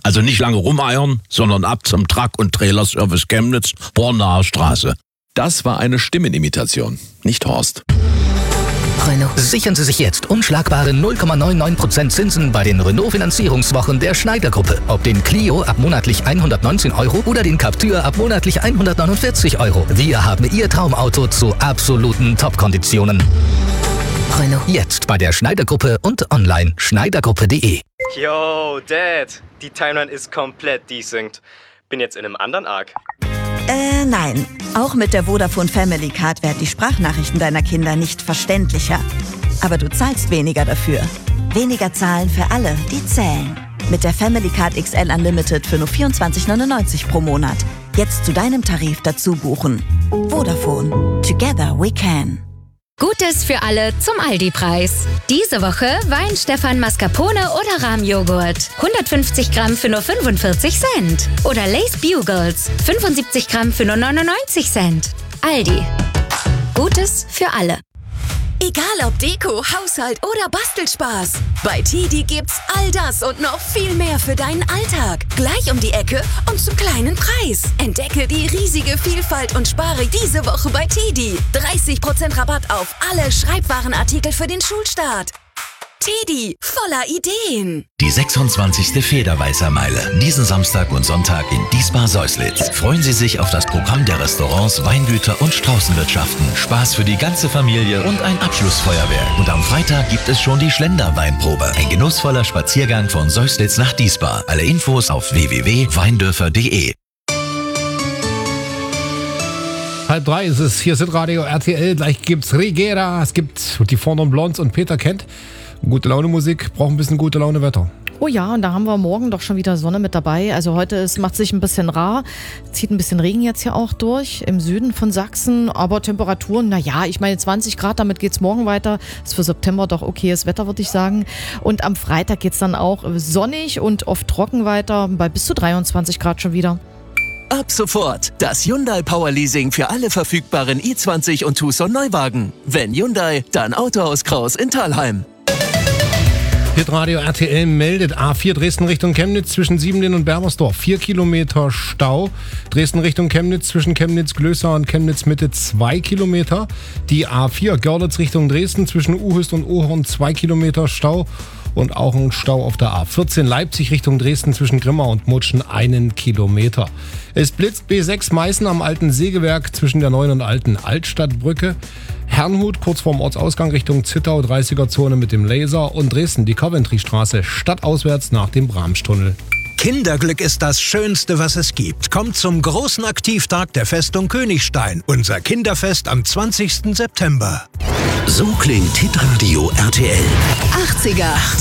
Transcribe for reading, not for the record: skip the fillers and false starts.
Also nicht lange rumeiern, sondern ab zum Truck- und Trailerservice Chemnitz, Bornaer Straße. Das war eine Stimmenimitation, nicht Horst. Renault. Sichern Sie sich jetzt unschlagbare 0,99% Zinsen bei den Renault-Finanzierungswochen der Schneider-Gruppe. Ob den Clio ab monatlich 119 € oder den Captur ab monatlich 149 €. Wir haben Ihr Traumauto zu absoluten Top-Konditionen. Renault. Jetzt bei der Schneider-Gruppe und online schneidergruppe.de. Yo, Dad, die Timeline ist komplett desynced. Bin jetzt in einem anderen Arc. Nein. Auch mit der Vodafone Family Card werden die Sprachnachrichten deiner Kinder nicht verständlicher. Aber du zahlst weniger dafür. Weniger zahlen für alle, die zählen. Mit der Family Card XL Unlimited für nur 24,99 € pro Monat. Jetzt zu deinem Tarif dazu buchen. Vodafone. Together we can. Gutes für alle zum Aldi-Preis. Diese Woche Wein Stefan Mascarpone oder Rahmjoghurt. 150 Gramm für nur 45 Cent. Oder Lay's Bugles. 75 Gramm für nur 99 Cent. Aldi. Gutes für alle. Egal ob Deko, Haushalt oder Bastelspaß. Bei TEDi gibt's all das und noch viel mehr für deinen Alltag. Gleich um die Ecke und zum kleinen Preis. Entdecke die riesige Vielfalt und spare diese Woche bei TEDi. 30% Rabatt auf alle Schreibwarenartikel für den Schulstart. TEDi, voller Ideen. Die 26. Federweißer-Meile. Diesen Samstag und Sonntag in Diessbar-Seuslitz. Freuen Sie sich auf das Programm der Restaurants, Weingüter und Straußenwirtschaften. Spaß für die ganze Familie und ein Abschlussfeuerwerk. Und am Freitag gibt es schon die Schlenderweinprobe. Ein genussvoller Spaziergang von Seuslitz nach Diessbar. Alle Infos auf www.weindörfer.de. 2:30 ist es. Hier sind Radio RTL. Gleich gibt's Regera. Es gibt die Vorderen Blondes und Peter Kent. Gute Laune Musik, braucht ein bisschen gute Laune Wetter. Oh ja, und da haben wir morgen doch schon wieder Sonne mit dabei. Also heute macht sich ein bisschen rar, zieht ein bisschen Regen jetzt hier auch durch im Süden von Sachsen. Aber Temperaturen, naja, ich meine 20 Grad, damit geht's morgen weiter. Ist für September doch okayes Wetter, würde ich sagen. Und am Freitag geht's dann auch sonnig und oft trocken weiter, bei bis zu 23 Grad schon wieder. Ab sofort das Hyundai Power Leasing für alle verfügbaren i20 und Tucson Neuwagen. Wenn Hyundai, dann Autohaus Kraus in Thalheim. Hitradio RTL meldet A4 Dresden Richtung Chemnitz zwischen Siebenlin und Berbersdorf. 4 Kilometer Stau. Dresden Richtung Chemnitz zwischen Chemnitz-Glößer und Chemnitz-Mitte 2 Kilometer. Die A4 Görlitz Richtung Dresden zwischen Uhüst und Ohorn 2 Kilometer Stau. Und auch ein Stau auf der A14 Leipzig Richtung Dresden zwischen Grimma und Mutschen 1 Kilometer. Es blitzt B6 Meißen am Alten Sägewerk zwischen der neuen und alten Altstadtbrücke. Herrnhut kurz vorm Ortsausgang Richtung Zittau 30er-Zone mit dem Laser. Und Dresden die Coventry-Straße stadtauswärts nach dem Bramstunnel. Kinderglück ist das Schönste, was es gibt. Kommt zum großen Aktivtag der Festung Königstein. Unser Kinderfest am 20. September. So klingt Hitradio RTL. 80er.